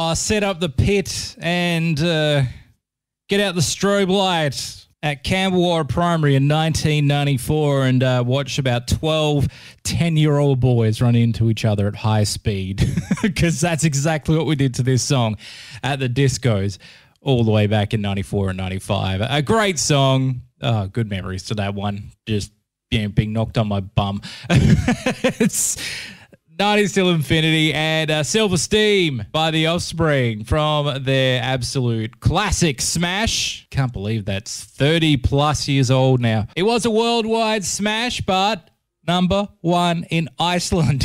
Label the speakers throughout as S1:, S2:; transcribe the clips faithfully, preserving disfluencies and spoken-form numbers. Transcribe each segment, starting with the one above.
S1: I set up the pit and uh, get out the strobe light at Camberwell Primary in nineteen ninety-four and uh, watch about twelve ten-year-old boys run into each other at high speed because that's exactly what we did to this song at the discos all the way back in ninety-four and ninety-five. A great song. Oh, good memories to that one. Just you know, being knocked on my bum. It's nineties Till Infinity and uh, Self-Esteem by The Offspring from their absolute classic smash. Can't believe that's thirty plus years old now. It was a worldwide smash, but number one in Iceland.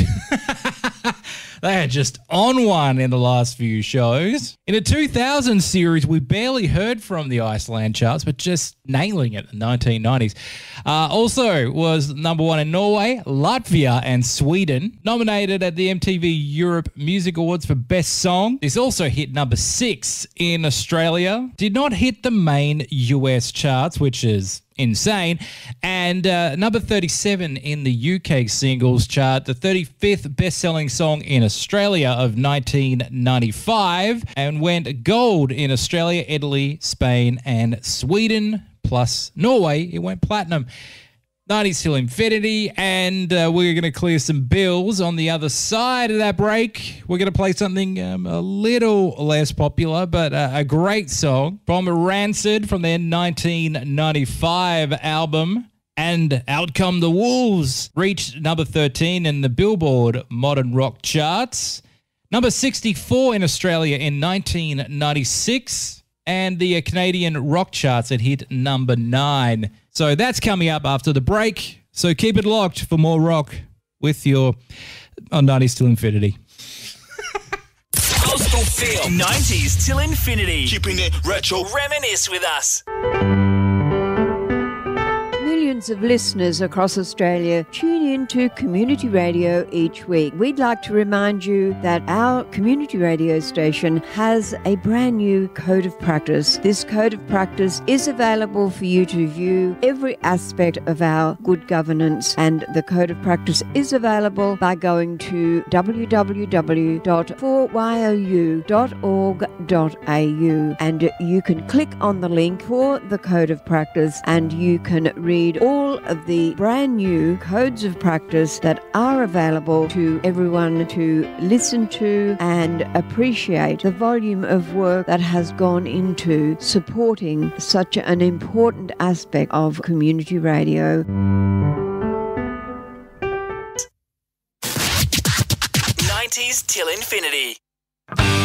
S1: They are just on one in the last few shows. In a two thousand series, we barely heard from the Iceland charts, but just nailing it in the nineteen nineties. Uh, also was number one in Norway, Latvia, and Sweden. Nominated at the M T V Europe Music Awards for Best Song. This also hit number six in Australia. Did not hit the main U S charts, which is insane. And uh, number thirty-seven in the U K singles chart, the thirty-fifth best-selling song in Australia of nineteen ninety-five, and went gold in Australia, Italy, Spain, and Sweden, plus Norway. It went platinum. nineties Till Infinity, and uh, we're going to clear some bills. On the other side of that break, we're going to play something um, a little less popular, but uh, a great song from Rancid from their nineteen ninety-five album. And Out Come the Wolves reached number thirteen in the Billboard Modern Rock charts, number sixty-four in Australia in nineteen ninety-six, and the Canadian rock charts it hit number nine. So that's coming up after the break. So keep it locked for more rock with your on nineties Till Infinity.
S2: Coastal Feel nineties Till Infinity. Keeping it retro. Reminisce with us.
S3: Millions of listeners across Australia tune in to community radio each week. We'd like to remind you that our community radio station has a brand new code of practice. This code of practice is available for you to view every aspect of our good governance, and the code of practice is available by going to w w w dot four y o u dot org dot a u, and you can click on the link for the code of practice and you can read all of the brand new codes of practice that are available to everyone to listen to and appreciate the volume of work that has gone into supporting such an important aspect of community radio.
S2: nineties Till Infinity.